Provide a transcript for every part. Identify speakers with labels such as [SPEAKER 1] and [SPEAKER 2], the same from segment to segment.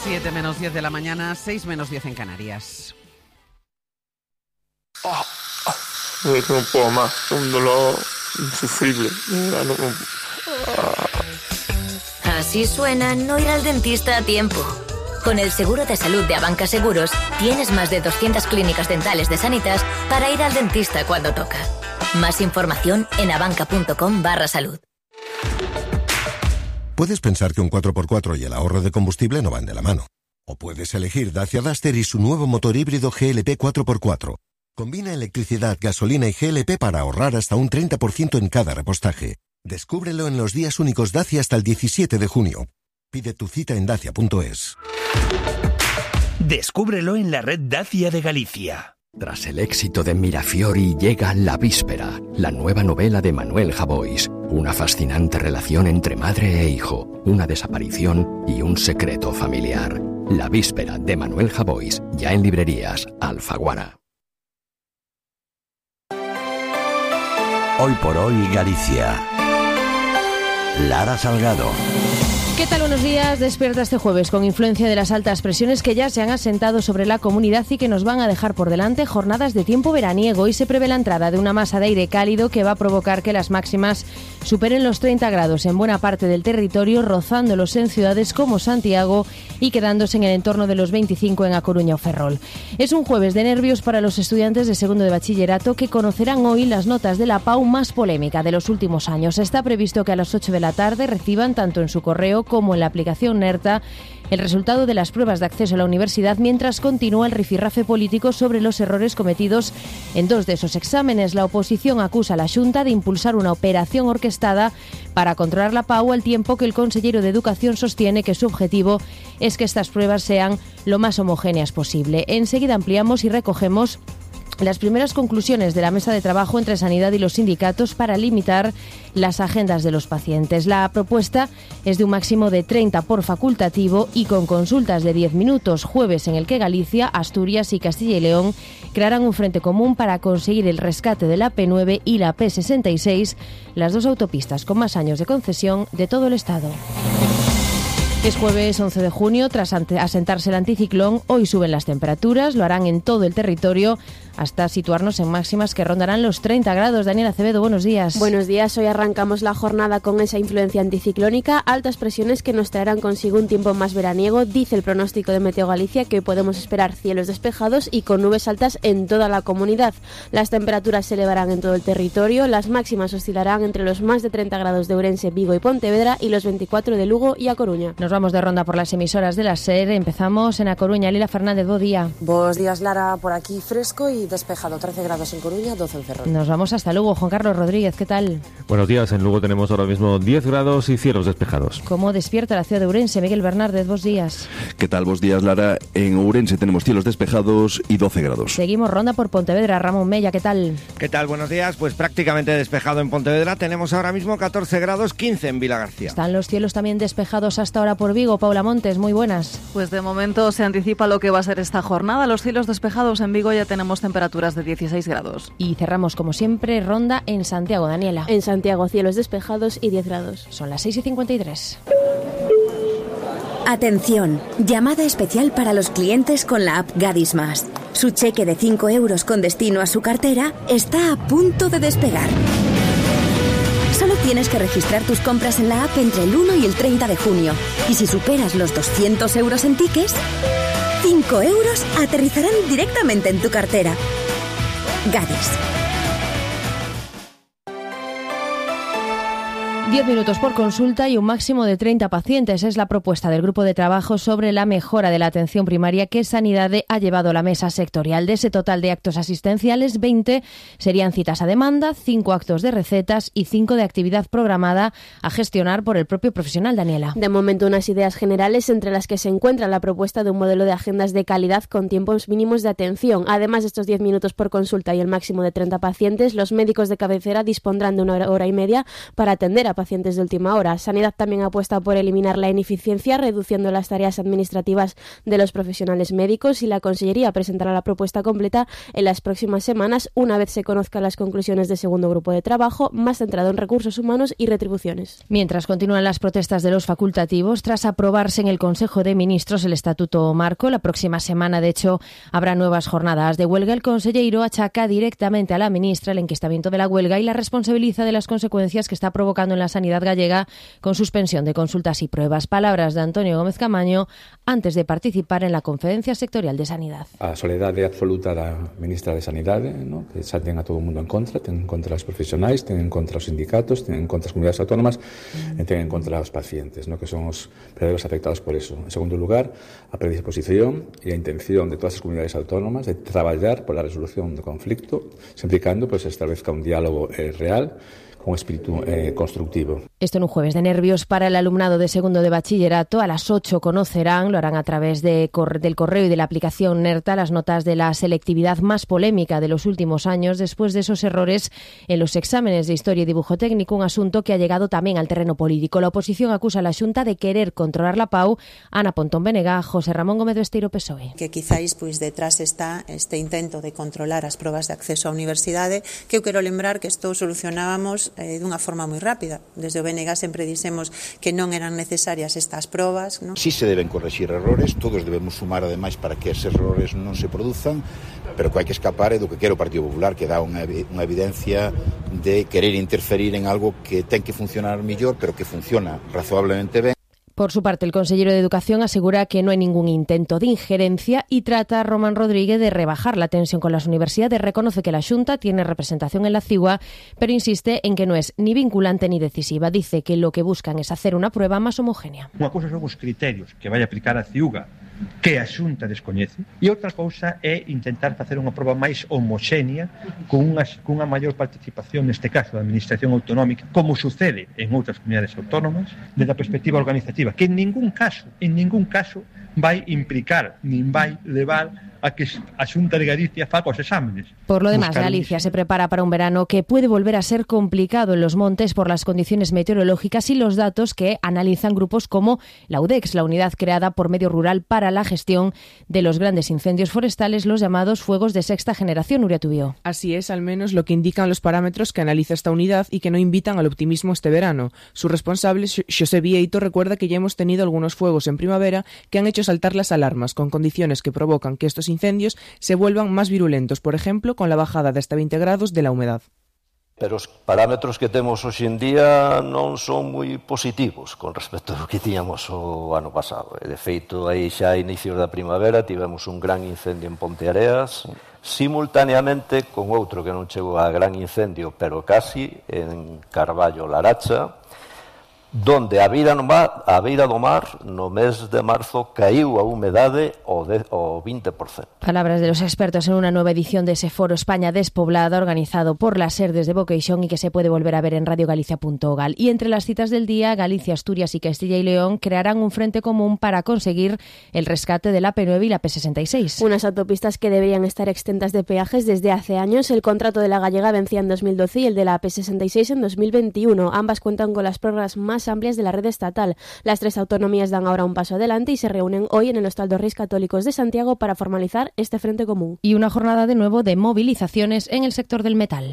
[SPEAKER 1] 7 menos 10 de la mañana, 6 menos 10 en Canarias.
[SPEAKER 2] No puedo más, un dolor insufrible.
[SPEAKER 3] Así suena no ir al dentista a tiempo. Con el seguro de salud de Abanca Seguros, tienes más de 200 clínicas dentales de Sanitas para ir al dentista cuando toca. Más información en abanca.com/salud.
[SPEAKER 4] Puedes pensar que un 4x4 y el ahorro de combustible no van de la mano. O puedes elegir Dacia Duster y su nuevo motor híbrido GLP 4x4. Combina electricidad, gasolina y GLP para ahorrar hasta un 30% en cada repostaje. Descúbrelo en los días únicos Dacia hasta el 17 de junio. Pide tu cita en dacia.es.
[SPEAKER 5] Descúbrelo en la red Dacia de Galicia.
[SPEAKER 6] Tras el éxito de Mirafiori llega La Víspera, la nueva novela de Manuel Javois. Una fascinante relación entre madre e hijo, una desaparición y un secreto familiar. La Víspera de Manuel Javois, ya en librerías Alfaguara.
[SPEAKER 7] Hoy por hoy Galicia. Lara Salgado.
[SPEAKER 8] ¿Qué tal? Buenos días. Despierta este jueves con influencia de las altas presiones que ya se han asentado sobre la comunidad y que nos van a dejar por delante jornadas de tiempo veraniego. Y se prevé la entrada de una masa de aire cálido que va a provocar que las máximas superen los 30 grados en buena parte del territorio, rozándolos en ciudades como Santiago y quedándose en el entorno de los 25 en A Coruña o Ferrol. Es un jueves de nervios para los estudiantes de segundo de bachillerato que conocerán hoy las notas de la PAU más polémica de los últimos años. Está previsto que a las 8 de la tarde reciban tanto en su correo como en la aplicación Nerta el resultado de las pruebas de acceso a la universidad, mientras continúa el rifirrafe político sobre los errores cometidos en dos de esos exámenes. La oposición acusa a la Xunta de impulsar una operación orquestada para controlar la PAU, al tiempo que el consellero de Educación sostiene que su objetivo es que estas pruebas sean lo más homogéneas posible. Enseguida ampliamos y recogemos las primeras conclusiones de la mesa de trabajo entre Sanidad y los sindicatos para limitar las agendas de los pacientes. La propuesta es de un máximo de 30 por facultativo y con consultas de 10 minutos, jueves en el que Galicia, Asturias y Castilla y León crearán un frente común para conseguir el rescate de la P9 y la P66, las dos autopistas con más años de concesión de todo el Estado. Es jueves 11 de junio, tras asentarse el anticiclón, hoy suben las temperaturas, lo harán en todo el territorio hasta situarnos en máximas que rondarán los 30 grados. Daniel Acevedo, buenos días.
[SPEAKER 9] Buenos días, hoy arrancamos la jornada con esa influencia anticiclónica, altas presiones que nos traerán consigo un tiempo más veraniego. Dice el pronóstico de Meteo Galicia que hoy podemos esperar cielos despejados y con nubes altas en toda la comunidad. Las temperaturas se elevarán en todo el territorio, las máximas oscilarán entre los más de 30 grados de Ourense, Vigo y Pontevedra y los 24 de Lugo y A Coruña.
[SPEAKER 8] Nos vamos de ronda por las emisoras de la SER. Empezamos en A Coruña. Lila Fernández, buen día.
[SPEAKER 10] Buenos días, Lara. Por aquí fresco y despejado. 13 grados en Coruña, 12 en Ferrol.
[SPEAKER 8] Nos vamos hasta Lugo. Juan Carlos Rodríguez, ¿qué tal?
[SPEAKER 11] Buenos días. En Lugo tenemos ahora mismo 10 grados y cielos despejados.
[SPEAKER 8] ¿Cómo despierta la ciudad de Ourense? Miguel Bernárdez, buenos días.
[SPEAKER 12] ¿Qué tal? Buenos días, Lara. En Ourense tenemos cielos despejados y 12 grados.
[SPEAKER 8] Seguimos ronda por Pontevedra. Ramón Mella, ¿qué tal?
[SPEAKER 13] ¿Qué tal? Buenos días. Pues prácticamente despejado en Pontevedra. Tenemos ahora mismo 14 grados, 15 en Vilagarcía.
[SPEAKER 8] Están los cielos también despejados hasta ahora por Vigo. Paula Montes, muy buenas.
[SPEAKER 14] Pues de momento se anticipa lo que va a ser esta jornada. Los cielos despejados en Vigo, ya tenemos temperaturas de 16 grados.
[SPEAKER 8] Y cerramos, como siempre, ronda en Santiago. Daniela.
[SPEAKER 9] En Santiago, cielos despejados y 10 grados.
[SPEAKER 8] Son las 6:53.
[SPEAKER 15] Atención, llamada especial para los clientes con la app Gadis Más. Su cheque de 5 euros con destino a su cartera está a punto de despegar. Solo tienes que registrar tus compras en la app entre el 1 y el 30 de junio. Y si superas los 200 euros en tickets, 5 euros aterrizarán directamente en tu cartera. Gadis.
[SPEAKER 8] 10 minutos por consulta y un máximo de 30 pacientes. Es la propuesta del grupo de trabajo sobre la mejora de la atención primaria que Sanidade ha llevado a la mesa sectorial. De ese total de actos asistenciales, 20 serían citas a demanda, 5 actos de recetas y 5 de actividad programada a gestionar por el propio profesional. Daniela.
[SPEAKER 9] De momento, unas ideas generales entre las que se encuentra la propuesta de un modelo de agendas de calidad con tiempos mínimos de atención. Además de estos 10 minutos por consulta y el máximo de 30 pacientes, los médicos de cabecera dispondrán de una hora y media para atender a pacientes de última hora. Sanidad también apuesta por eliminar la ineficiencia, reduciendo las tareas administrativas de los profesionales médicos, y la Consellería presentará la propuesta completa en las próximas semanas, una vez se conozcan las conclusiones del segundo grupo de trabajo, más centrado en recursos humanos y retribuciones.
[SPEAKER 8] Mientras continúan las protestas de los facultativos, tras aprobarse en el Consejo de Ministros el Estatuto Marco, la próxima semana, de hecho, habrá nuevas jornadas de huelga. El conselleiro achaca directamente a la ministra el enquistamiento de la huelga y la responsabiliza de las consecuencias que está provocando en la sanidad gallega con suspensión de consultas y pruebas. Palabras de Antonio Gómez Camaño antes de participar en la Conferencia Sectorial de Sanidad.
[SPEAKER 16] A soledade absoluta da ministra de Sanidade, ¿no? Que xa ten a todo o mundo en contra, ten en contra os profesionais, ten en contra os sindicatos, ten en contra as comunidades autónomas e ten en contra os pacientes, ¿no? Que son os verdadeiros afectados por eso. En segundo lugar, a predisposición e a intención de todas as comunidades autónomas de traballar pola resolución do conflicto, sempre e cando pues, se establezca un diálogo real con espíritu constructivo.
[SPEAKER 8] Esto en un jueves de nervios para el alumnado de segundo de bachillerato. A las 8 conocerán, lo harán a través del correo y de la aplicación NERTA, las notas de la selectividad más polémica de los últimos años después de esos errores en los exámenes de Historia y Dibujo Técnico, un asunto que ha llegado también al terreno político. La oposición acusa a la Xunta de querer controlar la PAU. Ana Pontón Benega, José Ramón Gómez Besteiro, PSOE.
[SPEAKER 17] Que quizáis pois detrás está este intento de controlar as probas de acceso á universidade, que eu quero lembrar que isto solucionábamos dunha forma moi rápida. Desde o BNG sempre dixemos que non eran necesarias estas probas, non?
[SPEAKER 18] Si se deben correxir errores, todos debemos sumar ademais para que eses errores non se produzan, pero que hai que escapar é do que quere o Partido Popular, que dá unha evidencia de querer interferir en algo que ten que funcionar mellor, pero que funciona razonablemente ben.
[SPEAKER 8] Por su parte, el consejero de Educación asegura que no hay ningún intento de injerencia y trata a Román Rodríguez de rebajar la tensión con las universidades. Reconoce que la Xunta tiene representación en la CIUA, pero insiste en que no es ni vinculante ni decisiva. Dice que lo que buscan es hacer una prueba más homogénea.
[SPEAKER 19] Unha cousa son os criterios que vai aplicar a CIUA, que a Xunta descoñece, e outra cousa é intentar facer unha proba máis homogénea cunha maior participación, neste caso, da Administración Autonómica, como sucede en outras comunidades autónomas, desde a perspectiva organizativa, que en ningún caso vai implicar nin vai levar a que a Xunta de Galicia faga os exámenes.
[SPEAKER 8] Por lo demás, Galicia se prepara para un verano que puede volver a ser complicado en los montes por las condiciones meteorológicas y los datos que analizan grupos como la UDEX, la unidad creada por Medio Rural para la gestión de los grandes incendios forestales, los llamados fuegos de sexta generación. Nuria Tubio.
[SPEAKER 20] Así es, al menos lo que indican los parámetros que analiza esta unidad y que no invitan al optimismo este verano. Su responsable, Xosé Vieito, recuerda que ya hemos tenido algunos fuegos en primavera que han hecho saltar las alarmas, con condiciones que provocan que estos incendios se vuelvan más virulentos, por ejemplo, con la bajada de hasta 20 grados de la humedad.
[SPEAKER 21] Pero os parámetros que temos hoxe en día non son moi positivos con respecto ao que tiñamos o ano pasado. De feito, aí xa a inicios da primavera tivemos un gran incendio en Ponteareas, simultaneamente con outro que non chegou a gran incendio, pero casi, en Carballo Laracha, donde a beira do mar no mes de marzo caíu a humedade o 20%.
[SPEAKER 8] Palabras de los expertos en una nueva edición de ese foro España Despoblada organizado por la SER desde Vocation y que se puede volver a ver en radiogalicia.gal. Y entre las citas del día, Galicia, Asturias y Castilla y León crearán un frente común para conseguir el rescate de la P9 y la P66.
[SPEAKER 9] Unas autopistas que deberían estar exentas de peajes desde hace años. El contrato de la gallega vencía en 2012 y el de la P66 en 2021. Ambas cuentan con las prórrogas más amplias de la red estatal. Las tres autonomías dan ahora un paso adelante y se reúnen hoy en el Hostal dos Reis Católicos de Santiago para formalizar este frente común.
[SPEAKER 8] Y una jornada de nuevo de movilizaciones en el sector del metal.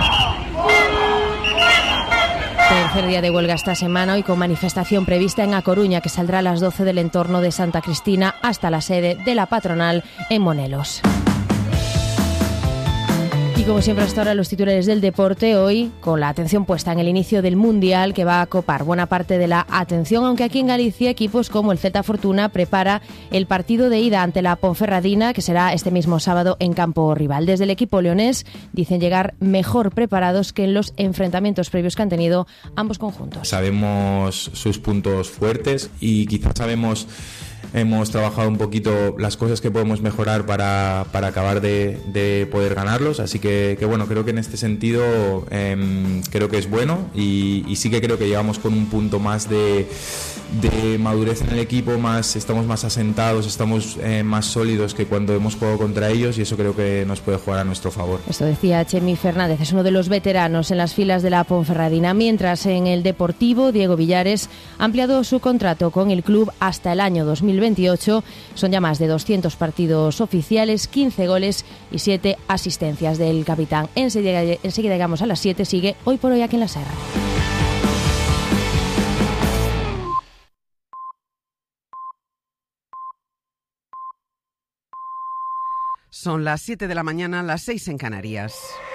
[SPEAKER 8] Tercer día de huelga esta semana, hoy con manifestación prevista en A Coruña, que saldrá a las 12 del entorno de Santa Cristina hasta la sede de la patronal en Monelos. Y como siempre hasta ahora los titulares del deporte, hoy con la atención puesta en el inicio del Mundial que va a copar buena parte de la atención, aunque aquí en Galicia equipos como el Celta Fortuna prepara el partido de ida ante la Ponferradina, que será este mismo sábado en campo rival. Desde el equipo leonés dicen llegar mejor preparados que en los enfrentamientos previos que han tenido ambos conjuntos.
[SPEAKER 22] Sabemos sus puntos fuertes y quizás sabemos
[SPEAKER 1] hemos trabajado un poquito las cosas que podemos mejorar para acabar de poder ganarlos, así que bueno, creo que en este sentido creo que es bueno y sí que creo que llegamos con un punto más de madurez en el equipo, estamos más asentados, estamos más sólidos que cuando hemos jugado contra ellos, y eso creo que nos puede jugar a nuestro favor.
[SPEAKER 8] Esto decía Chemi Fernández, es uno de los veteranos en las filas de la Ponferradina, mientras en el Deportivo Diego Villares ha ampliado su contrato con el club hasta el año 2028. Son ya más de 200 partidos oficiales, 15 goles y 7 asistencias del capitán. Enseguida llegamos a las 7, sigue Hoy por Hoy aquí en la Serra.
[SPEAKER 22] Son las 7 de la mañana, las 6 en Canarias.